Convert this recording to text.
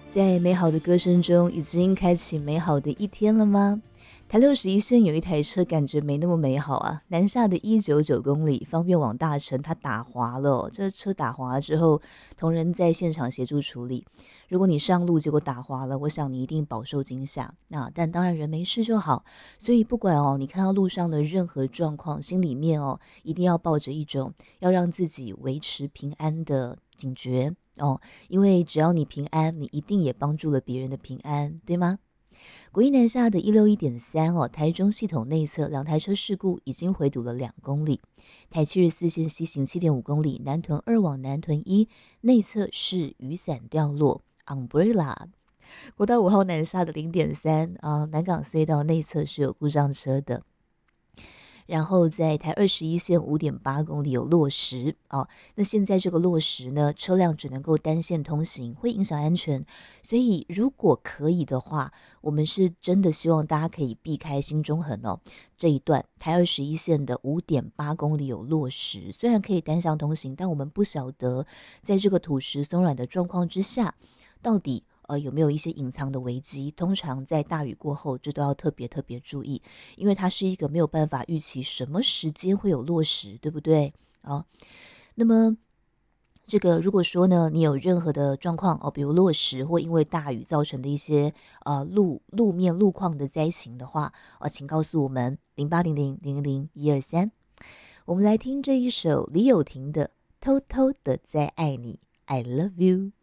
在美好的歌声中，已经开启美好的一天了吗？台61线有一台车，感觉没那么美好啊。南下的199公里，方便往大城，它打滑了哦。这车打滑之后，同仁在现场协助处理。如果你上路结果打滑了，我想你一定饱受惊吓。但当然人没事就好。所以不管你看到路上的任何状况，心里面一定要抱着一种要让自己维持平安的警觉因为只要你平安，你一定也帮助了别人的平安，对吗？国一南下的161.3台中系统内侧两台车事故已经回堵了2公里。台74线西行7.5公里，南屯2往南屯1内侧是雨伞掉落 umbrella。国道5号南下的0.3南港隧道内侧是有故障车的。然后在台21线5.8公里有落石那现在这个落石呢，车辆只能够单线通行，会影响安全，所以如果可以的话，我们是真的希望大家可以避开新中横这一段台21线的5.8公里有落石，虽然可以单向通行，但我们不晓得在这个土石松软的状况之下，到底有没有一些隐藏的危机？通常在大雨过后，这都要特别注意，因为它是一个没有办法预期什么时间会有落石，对不对？那么这个如果说呢，你有任何的状况比如落石或因为大雨造成的一些路面路况的灾情的话请告诉我们0800000123。我们来听这一首李友廷的《偷偷的在爱你》，I love you。